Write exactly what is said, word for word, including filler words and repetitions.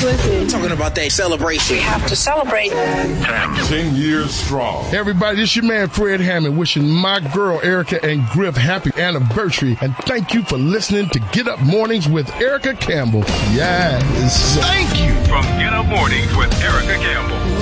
Listen. Talking about that celebration. We have to celebrate. Ten years strong. Hey everybody, this your man Fred Hammond wishing my girl Erica and Griff happy anniversary. And thank you for listening to Get Up Mornings with Erica Campbell. Yes. Thank you. From Get Up Mornings with Erica Campbell.